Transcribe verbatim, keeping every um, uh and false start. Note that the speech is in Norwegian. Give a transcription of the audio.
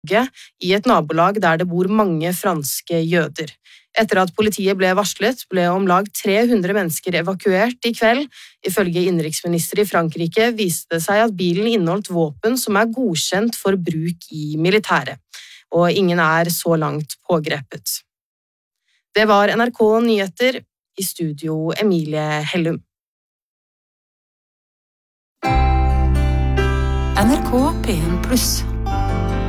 i et nabolag der det bor mange franske jøder. Etter at politiet ble varslet, ble om lag tre hundre mennesker evakuert i kveld. Ifølge innenriksminister i Frankrike viste det seg at bilen inneholdt våpen som er godkjent for bruk i militæret, og ingen er så langt pågrepet. Det var N R K Nyheter, i studio Emilie Hellum. N R K P en pluss